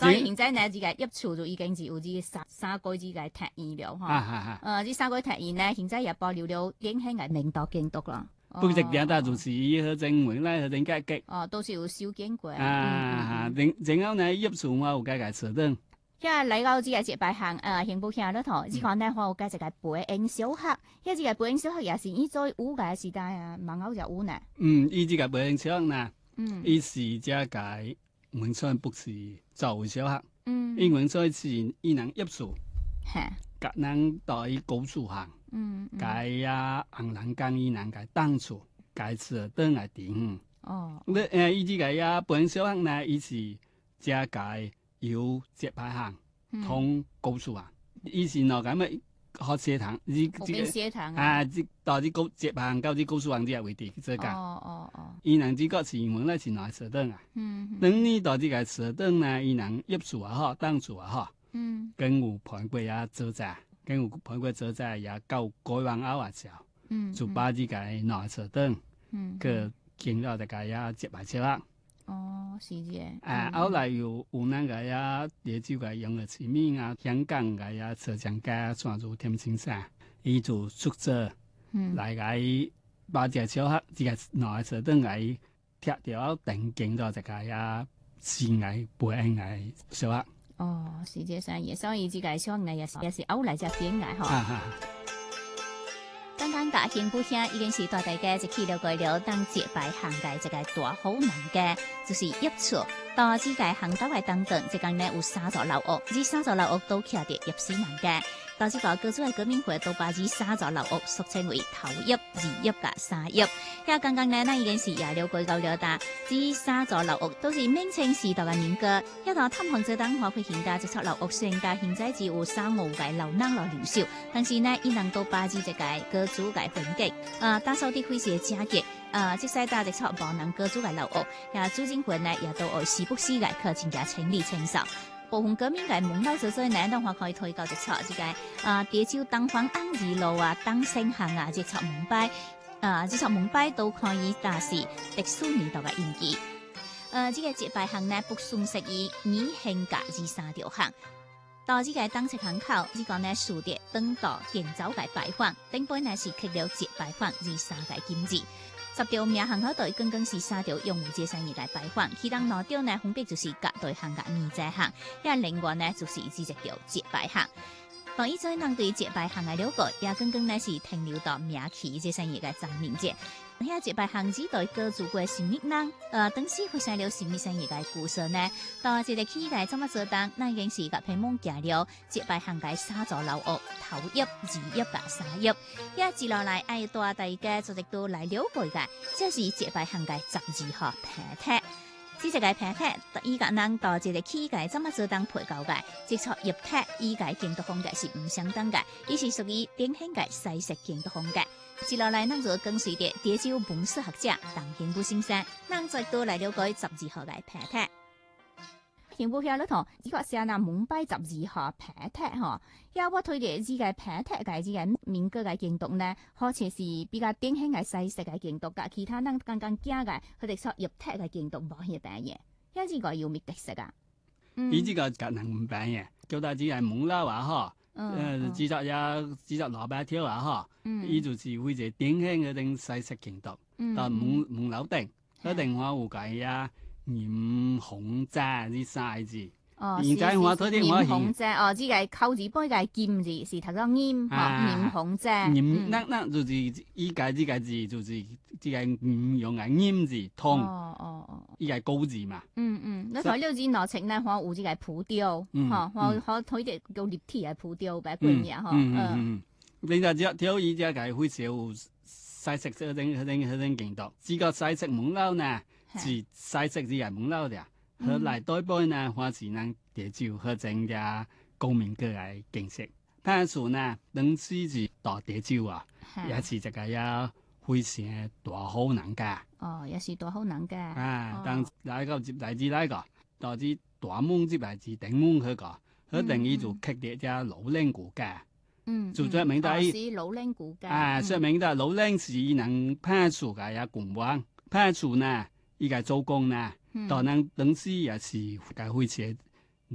所以現在呢，這個入厝就已經是有這三個這個特異了哈。這三個特異呢，現在也保留了影響嘅領導監督啦。 不過這個就是去政府咧，去改革。 都是有修建過。 然後呢，入厝我有改設定。 現來到這個節拜行，刑部鄉裏頭，這個呢，我有改一個培英小學，因為這個培英小學也是以在五個時代啊，蠻好就有呢。 伊這個培英小學呢，伊是這個文川不是做小學，因文川是伊能入厝，甲人到伊高處行，改啊紅蘭江伊能改當厝，改設燈來頂。伊這個呀培英小學呢，伊是這個由節拜行通高處行，伊是哪咁嘅學社堂，到啲高節拜行到啲高處行啲位置這個。伊能這個是門咧是內設燈啊。等你到這個設燈呢，伊能入厝啊好，當厝啊好。跟有盤過啊做債，跟有盤過做債也夠改往後啊少。就把這個內設燈，佢建了這個呀節拜小學。 是嘅。 後來有那個呀，潮州嘅用嘅市面啊，香港嘅呀，浙江嘅轉入天青山，伊就宿舍來個把這個小學，這個內設燈來貼掉定建到這個呀，是藝培英藝小學。 是這樣嘢，所以這個小學呢也是後來才建嘅哈。剛剛甲刑部鄉已經是帶大家一起了解了當節拜行嘅這個大好人嘅，就是入厝到這個行道嘅當中，這個呢有三座樓屋，這三座樓屋都徛佇入水人嘅。到這個各組嘅革命會都把這三座樓屋俗稱為頭入、二入甲三入。也剛剛呢，咱已經是也了解到了噠，這三座樓屋都是明清時代嘅民歌。一到探訪這當花卉現代這座樓屋雖然家現在只有3-5個樓人來留守，但是呢，伊能都把這個各組嘅分隔，打掃啲灰色嘅清潔，即使打這座無能各組嘅樓屋，也租金款呢也都會時不時嘅可增加清理清掃。部分革命嘅門樓所在呢，都話可以推到這座這個潮州東方安二路啊、東升巷啊，這座門牌這座門牌都可以打是歷史年代嘅印記。這個節拜行呢，不算是以二行甲這三條巷。到這個東側巷口，這個呢豎碟等到建造嘅拜訪，頂本呢是刻了節拜訪這三個金字。10條名巷口對剛剛是3條用戶這生意來拜訪，其中2條呢分別就是甲對巷甲二仔巷，也另外呢就是這條節拜巷。當以前人對節拜巷嘅了解，也剛剛呢是停留到名氣這生意嘅張明節。遐節拜巷子對各族嘅新密人，當時發生了新密生意嘅故事呢。到這個起來怎麼做當，那已經是個屏幕行了節拜巷嘅3座樓屋，頭入、二入甲三入。也接落來愛帶大家做一道來了解嘅，這是節拜巷嘅12號平帖。這個平帖，依個人到這個起來怎麼做當配教嘅，接觸入帖依個建築風格是唔相當嘅，伊是屬於典型嘅西式建築風格。接落來，咱就跟隨着潮州文史學者鄧刑部先生，咱再度來了解12號嘅平帖。刑部鄉裏頭，呢個是那門牌12號平帖吼，也我推薦呢個平帖嘅呢個民歌嘅建築呢，好似是比較典型嘅西式嘅建築，甲其他咱剛剛講嘅佢哋所入帖嘅建築冇一樣嘢，因呢個有咩特色啊？ 伊呢個格能唔平嘅，叫大只係門樓啊嗬。製作蘿蔔條啊！哈，伊就是會係典型嗰種西式建築，但門樓頂，嗰頂我有計啊，鹽紅遮呢三字。現在我睇啲我鹽紅遮，呢個口字邊個劍字是讀咗鹽，鹽紅遮。 鹽那就是依個呢個字，就是呢個用係鹽字通。依個高字嘛。 你睇呢字內情呢，我有呢個浮雕，我睇啲叫立體嘅浮雕俾觀嘢嗬。 你就只條依只係會少西式嗰種建築，呢個西式門樓呢，是西式呢個門樓嘅。佢嚟代表呢，還是能潮州和整個高明歌來景色。潘樹呢，當時是大潮州啊，也是這個也非常大好人家。 也是大好人家。 當來個接來自來個，到至大門接來自頂門去個，佢等於就刻啲只老嶺古家。就說明到是老嶺古家。 說明到老嶺是能潘樹嘅也共王，潘樹呢，依個做工呢。當然，當時也是嘅會寫